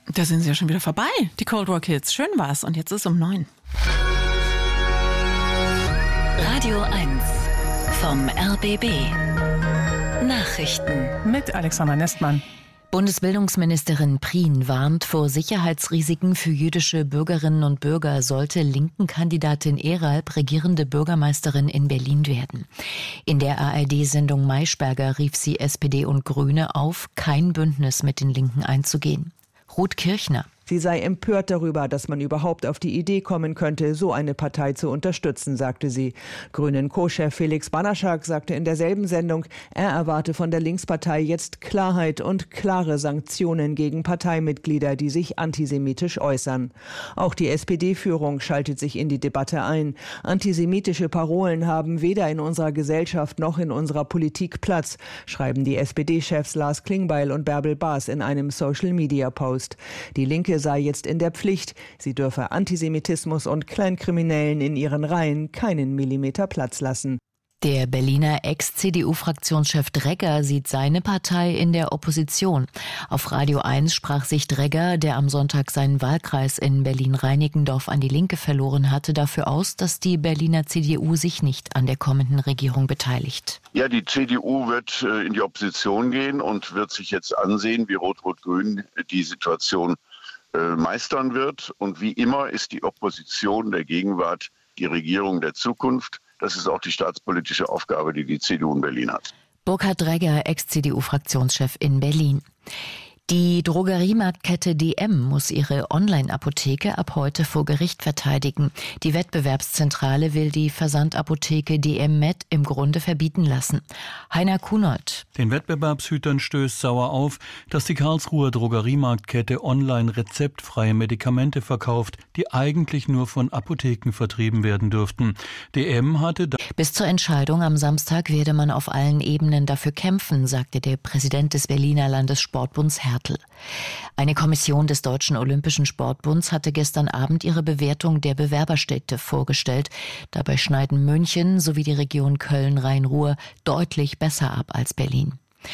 Da sind sie ja schon wieder vorbei, die Cold War Kids. Schön war's. Und jetzt ist es um 9. Radio 1 vom RBB. Nachrichten mit Alexandra Nestmann. Bundesbildungsministerin Prien warnt vor Sicherheitsrisiken für jüdische Bürgerinnen und Bürger, sollte linken Kandidatin Eralb regierende Bürgermeisterin in Berlin werden. In der ARD-Sendung Maischberger rief sie SPD und Grüne auf, kein Bündnis mit den Linken einzugehen. Ruth Kirchner. Sie sei empört darüber, dass man überhaupt auf die Idee kommen könnte, so eine Partei zu unterstützen, sagte sie. Grünen Co-Chef Felix Banaschak sagte in derselben Sendung, er erwarte von der Linkspartei jetzt Klarheit und klare Sanktionen gegen Parteimitglieder, die sich antisemitisch äußern. Auch die SPD-Führung schaltet sich in die Debatte ein. Antisemitische Parolen haben weder in unserer Gesellschaft noch in unserer Politik Platz, schreiben die SPD-Chefs Lars Klingbeil und Bärbel Baas in einem Social-Media-Post. Die Linke sei jetzt in der Pflicht. Sie dürfe Antisemitismus und Kleinkriminellen in ihren Reihen keinen Millimeter Platz lassen. Der Berliner Ex-CDU-Fraktionschef Dregger sieht seine Partei in der Opposition. Auf Radio 1 sprach sich Dregger, der am Sonntag seinen Wahlkreis in Berlin-Reinickendorf an die Linke verloren hatte, dafür aus, dass die Berliner CDU sich nicht an der kommenden Regierung beteiligt. Ja, die CDU wird in die Opposition gehen und wird sich jetzt ansehen, wie Rot-Rot-Grün die Situation meistern wird. Und wie immer ist die Opposition der Gegenwart die Regierung der Zukunft. Das ist auch die staatspolitische Aufgabe, die die CDU in Berlin hat. Burkhard Dregger, Ex-CDU-Fraktionschef in Berlin. Die Drogeriemarktkette DM muss ihre Online-Apotheke ab heute vor Gericht verteidigen. Die Wettbewerbszentrale will die Versandapotheke DM Med im Grunde verbieten lassen. Heiner Kunold. Den Wettbewerbshütern stößt sauer auf, dass die Karlsruher Drogeriemarktkette online rezeptfreie Medikamente verkauft, die eigentlich nur von Apotheken vertrieben werden dürften. DM hatte... Bis zur Entscheidung am Samstag werde man auf allen Ebenen dafür kämpfen, sagte der Präsident des Berliner Landessportbunds Hertel. Eine Kommission des Deutschen Olympischen Sportbunds hatte gestern Abend ihre Bewertung der Bewerberstädte vorgestellt. Dabei schneiden München sowie die Region Köln-Rhein-Ruhr deutlich besser ab als Berlin.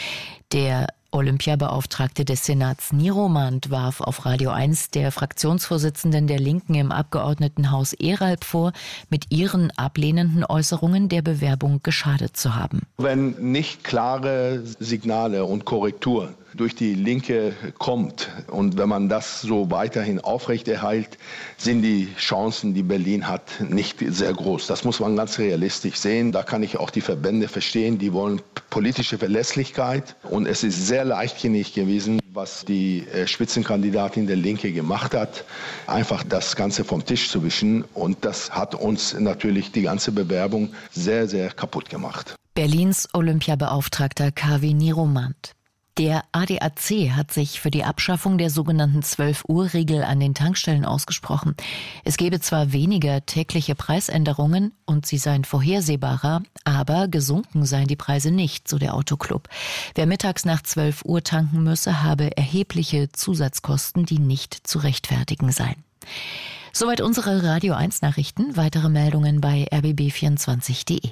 Der Olympiabeauftragte des Senats Niromand warf auf Radio 1 der Fraktionsvorsitzenden der Linken im Abgeordnetenhaus Eralb vor, mit ihren ablehnenden Äußerungen der Bewerbung geschadet zu haben. Wenn nicht klare Signale und Korrektur durch die Linke kommt und wenn man das so weiterhin aufrechterhält, sind die Chancen, die Berlin hat, nicht sehr groß. Das muss man ganz realistisch sehen. Da kann ich auch die Verbände verstehen, die wollen politische Verlässlichkeit. Und es ist sehr leichtsinnig gewesen, was die Spitzenkandidatin der Linke gemacht hat, einfach das Ganze vom Tisch zu wischen. Und das hat uns natürlich die ganze Bewerbung sehr, sehr kaputt gemacht. Berlins Olympiabeauftragter Kaveh Niromand. Der ADAC hat sich für die Abschaffung der sogenannten 12-Uhr-Regel an den Tankstellen ausgesprochen. Es gebe zwar weniger tägliche Preisänderungen und sie seien vorhersehbarer, aber gesunken seien die Preise nicht, so der Autoclub. Wer mittags nach 12 Uhr tanken müsse, habe erhebliche Zusatzkosten, die nicht zu rechtfertigen seien. Soweit unsere Radio 1 Nachrichten. Weitere Meldungen bei rbb24.de.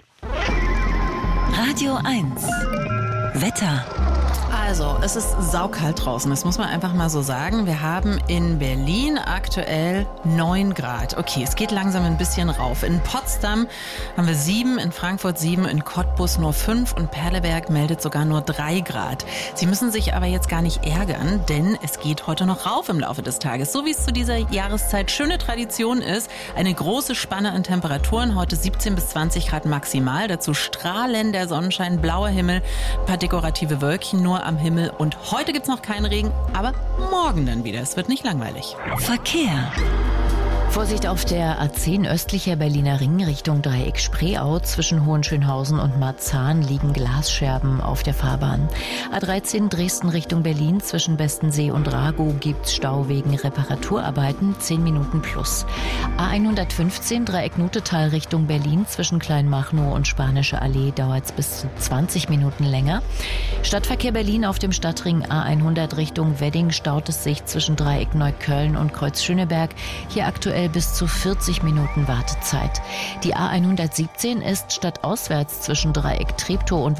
Radio 1 Wetter. Also, es ist saukalt draußen, das muss man einfach mal so sagen. Wir haben in Berlin aktuell 9 Grad. Okay, es geht langsam ein bisschen rauf. In Potsdam haben wir 7, in Frankfurt 7, in Cottbus nur 5 und Perleberg meldet sogar nur 3 Grad. Sie müssen sich aber jetzt gar nicht ärgern, denn es geht heute noch rauf im Laufe des Tages. So wie es zu dieser Jahreszeit schöne Tradition ist, eine große Spanne an Temperaturen. Heute 17 bis 20 Grad maximal. Dazu strahlender Sonnenschein, blauer Himmel, ein paar dekorative Wölkchen nur am Himmel. Und heute gibt's noch keinen Regen, aber morgen dann wieder. Es wird nicht langweilig. Verkehr. Vorsicht auf der A10 östlicher Berliner Ring Richtung Dreieck Spreeau. Zwischen Hohenschönhausen und Marzahn liegen Glasscherben auf der Fahrbahn. A13 Dresden Richtung Berlin zwischen Bestensee und Ragow gibt's Stau wegen Reparaturarbeiten, 10 Minuten plus. A115 Dreieck Nutetal Richtung Berlin zwischen Kleinmachnow und Spanische Allee dauert's bis zu 20 Minuten länger. Stadtverkehr Berlin auf dem Stadtring A100 Richtung Wedding staut es sich zwischen Dreieck Neukölln und Kreuz Schöneberg. Hier aktuell bis zu 40 Minuten Wartezeit. Die A117 ist stadtauswärts zwischen Dreieck Treptow und